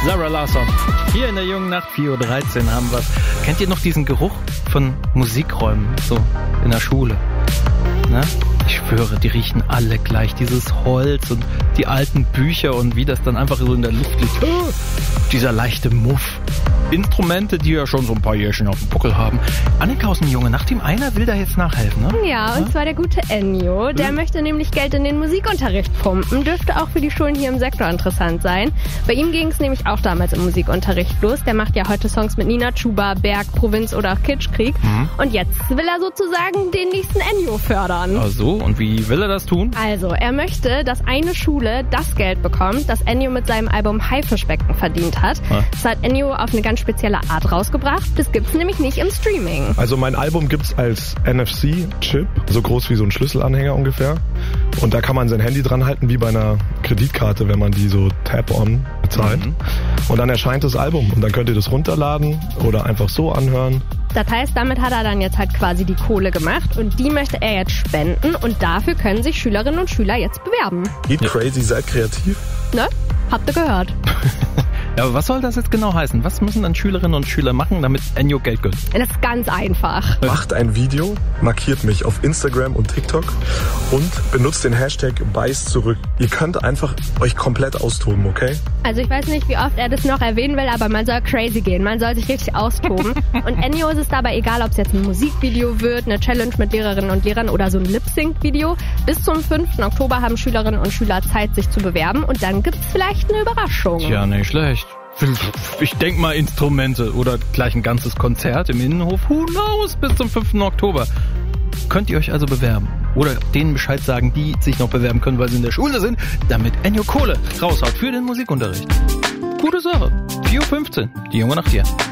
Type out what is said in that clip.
Zara Larsson. Hier in der jungen Nacht, 4.13 Uhr haben wir. Kennt ihr noch diesen Geruch von Musikräumen, so in der Schule? Na? Ich schwöre, die riechen alle gleich. Dieses Holz und die alten Bücher und wie das dann einfach so in der Luft liegt. Oh, dieser leichte Muff. Instrumente, die ja schon so ein paar Jährchen auf dem Buckel haben. Annika aus dem Junge Nacht-Team, einer will da jetzt nachhelfen, ne? Ja, und zwar der gute Ennio. Der möchte nämlich Geld in den Musikunterricht pumpen. Dürfte auch für die Schulen hier im Sektor interessant sein. Bei ihm ging es nämlich auch damals im Musikunterricht los. Der macht ja heute Songs mit Nina Chuba, Berg, Provinz oder auch Kitschkrieg. Und jetzt will er sozusagen den nächsten Ennio fördern. Ach so, und wie will er das tun? Also, er möchte, dass eine Schule das Geld bekommt, das Ennio mit seinem Album Haifischbecken verdient hat. Das hat Ennio auf eine ganz spezielle Art rausgebracht. Das gibt's nämlich nicht im Streaming. Also mein Album gibt's als NFC-Chip, so groß wie so ein Schlüsselanhänger ungefähr. Und da kann man sein Handy dran halten, wie bei einer Kreditkarte, wenn man die so Tap-on bezahlt. Und dann erscheint das Album und dann könnt ihr das runterladen oder einfach so anhören. Das heißt, damit hat er dann jetzt halt quasi die Kohle gemacht und die möchte er jetzt spenden und dafür können sich Schülerinnen und Schüler jetzt bewerben. Geht crazy, seid kreativ. Ne? Habt ihr gehört. Ja, aber was soll das jetzt genau heißen? Was müssen dann Schülerinnen und Schüler machen, damit Ennio Geld gönnt? Das ist ganz einfach. Macht ein Video, markiert mich auf Instagram und TikTok und benutzt den Hashtag #BeißZurück. Ihr könnt einfach euch komplett austoben, okay? Also ich weiß nicht, wie oft er das noch erwähnen will, aber man soll crazy gehen. Man soll sich richtig austoben. Und Ennio ist es dabei egal, ob es jetzt ein Musikvideo wird, eine Challenge mit Lehrerinnen und Lehrern oder so ein Lip-Sync-Video. Bis zum 5. Oktober haben Schülerinnen und Schüler Zeit, sich zu bewerben und dann gibt's vielleicht eine Überraschung. Ja, nicht schlecht. Ich denke mal Instrumente oder gleich ein ganzes Konzert im Innenhof. Who knows? Bis zum 5. Oktober. Könnt ihr euch also bewerben. Oder denen Bescheid sagen, die sich noch bewerben können, weil sie in der Schule sind, damit Ennio Kohle raushaut für den Musikunterricht. Gute Sache. 4.15 Uhr, die Junge Nacht hier.